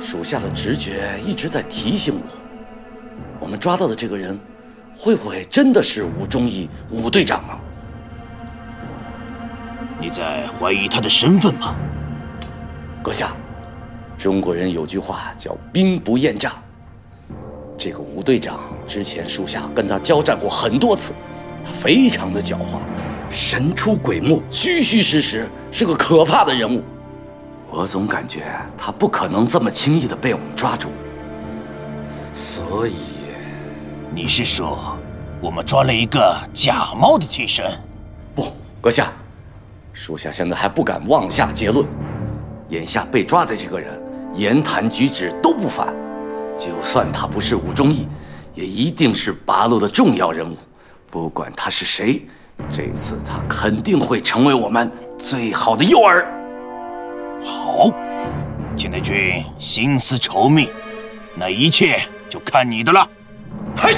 属下的直觉一直在提醒我们抓到的这个人，会不会真的是武忠义武队长呢？ 你在怀疑他的身份吗？ 阁下，中国人有句话叫“兵不厌诈”。这个武队长之前属下跟他交战过很多次，他非常的狡猾，神出鬼没，虚虚实实，是个可怕的人物。我总感觉他不可能这么轻易的被我们抓住，所以…… 你是说，我们抓了一个假冒的替身？ 不，阁下，属下现在还不敢妄下结论。眼下被抓的这个人，言谈举止都不凡，就算他不是武忠义，也一定是八路的重要人物。不管他是谁，这次他肯定会成为我们最好的诱饵。 好，金内君心思稠密，那一切就看你的了。